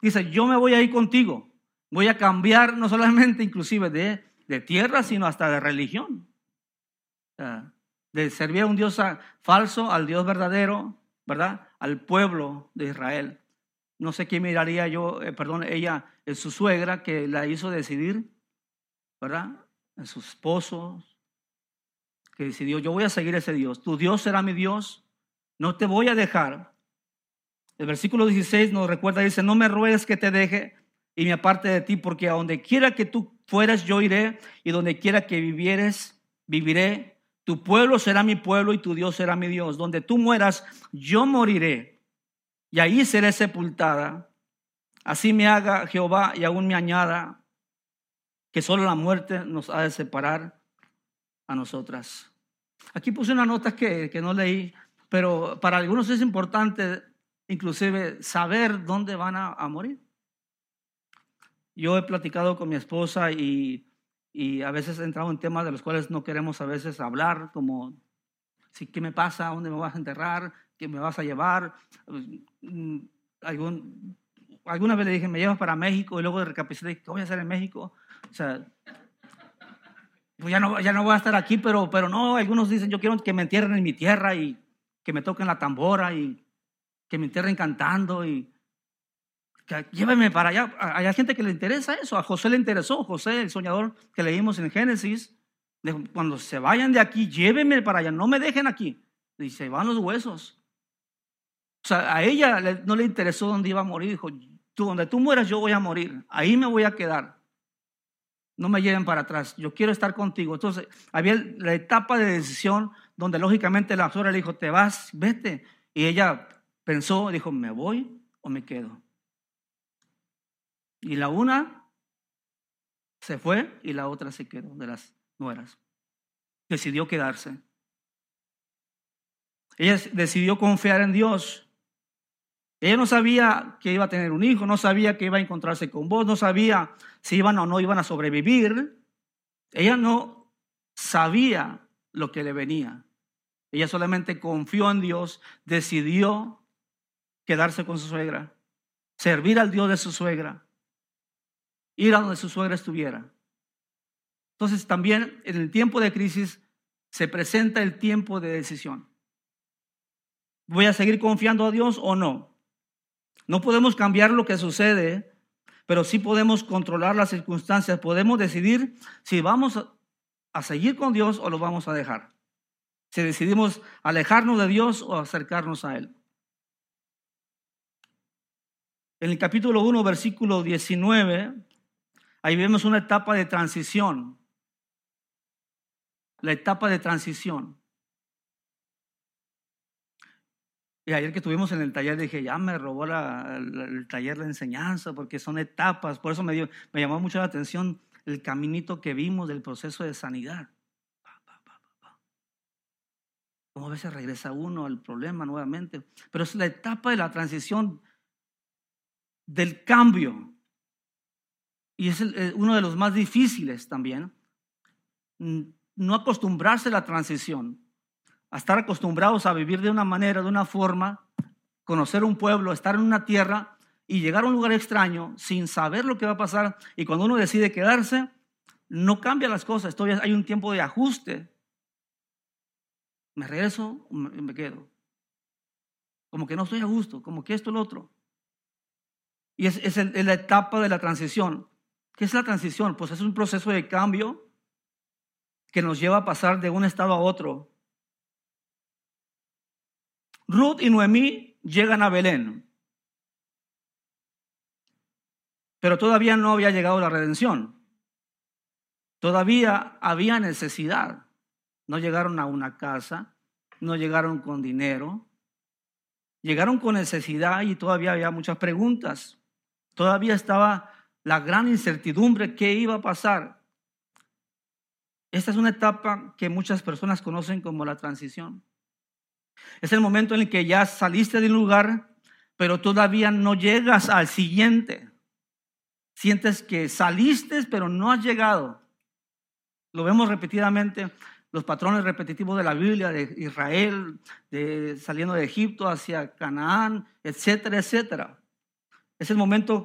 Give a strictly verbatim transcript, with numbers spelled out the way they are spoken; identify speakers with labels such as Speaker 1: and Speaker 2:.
Speaker 1: dice, yo me voy a ir contigo. Voy a cambiar no solamente inclusive de, de tierra, sino hasta de religión. O sea, de servir a un Dios falso al Dios verdadero, ¿verdad? Al pueblo de Israel. No sé qué miraría yo, eh, perdón, ella, en su suegra que la hizo decidir, ¿verdad? En sus esposos, que decidió, yo voy a seguir a ese Dios. Tu Dios será mi Dios, no te voy a dejar. El versículo dieciséis nos recuerda, dice, no me ruegues que te deje y me aparte de ti, porque a donde quiera que tú fueras, yo iré, y donde quiera que vivieres, viviré. Tu pueblo será mi pueblo y tu Dios será mi Dios. Donde tú mueras, yo moriré, y ahí seré sepultada. Así me haga Jehová y aún me añada, que solo la muerte nos ha de separar a nosotras. Aquí puse una nota que, que no leí, pero para algunos es importante inclusive saber dónde van a, a morir. Yo he platicado con mi esposa y, y a veces he entrado en temas de los cuales no queremos a veces hablar, como si, ¿qué me pasa? ¿Dónde me vas a enterrar? ¿Qué me vas a llevar? Algún, alguna vez le dije, me llevas para México, y luego recapacité, ¿qué voy a hacer en México? O sea, pues ya no, ya no voy a estar aquí, pero, pero no, algunos dicen, yo quiero que me entierren en mi tierra y que me toquen la tambora y que me entierren cantando y que llévenme para allá. Hay gente que le interesa eso. A José le interesó. José, el soñador que leímos en Génesis, dijo, cuando se vayan de aquí, llévenme para allá, no me dejen aquí. Y se van los huesos. O sea, a ella no le interesó dónde iba a morir. Dijo, tú, donde tú mueras, yo voy a morir. Ahí me voy a quedar. No me lleven para atrás. Yo quiero estar contigo. Entonces, había la etapa de decisión donde lógicamente la suegra le dijo, te vas, vete. Y ella pensó, dijo, ¿me voy o me quedo? Y la una se fue y la otra se quedó, de las nueras. Decidió quedarse. Ella decidió confiar en Dios. Ella no sabía que iba a tener un hijo, no sabía que iba a encontrarse con vos, no sabía si iban o no iban a sobrevivir. Ella no sabía lo que le venía. Ella solamente confió en Dios, decidió quedarse con su suegra, servir al Dios de su suegra, ir a donde su suegra estuviera. Entonces también en el tiempo de crisis se presenta el tiempo de decisión. ¿Voy a seguir confiando a Dios o no? No podemos cambiar lo que sucede, pero sí podemos controlar las circunstancias. Podemos decidir si vamos a seguir con Dios o lo vamos a dejar. Si decidimos alejarnos de Dios o acercarnos a Él. En el capítulo uno, versículo diecinueve, ahí vemos una etapa de transición. La etapa de transición. Y ayer que estuvimos en el taller dije, ya me robó la, el, el taller de enseñanza porque son etapas. Por eso me, dio, me llamó mucho la atención el caminito que vimos del proceso de sanidad. Como a veces regresa uno al problema nuevamente. Pero es la etapa de la transición, del cambio. Y es el, uno de los más difíciles también. No acostumbrarse a la transición. A estar acostumbrados a vivir de una manera, de una forma, conocer un pueblo, estar en una tierra y llegar a un lugar extraño sin saber lo que va a pasar. Y cuando uno decide quedarse, no cambia las cosas. Todavía hay un tiempo de ajuste. Me regreso, me quedo. Como que no estoy a gusto, como que esto, lo otro. Y es, es, el, es la etapa de la transición. ¿Qué es la transición? Pues es un proceso de cambio que nos lleva a pasar de un estado a otro. Ruth y Noemí llegan a Belén, pero todavía no había llegado la redención. Todavía había necesidad. No llegaron a una casa, no llegaron con dinero, llegaron con necesidad y todavía había muchas preguntas. Todavía estaba la gran incertidumbre, ¿qué iba a pasar? Esta es una etapa que muchas personas conocen como la transición. Es el momento en el que ya saliste de un lugar, pero todavía no llegas al siguiente. Sientes que saliste, pero no has llegado. Lo vemos repetidamente, los patrones repetitivos de la Biblia, de Israel, de saliendo de Egipto hacia Canaán, etcétera, etcétera. Es el momento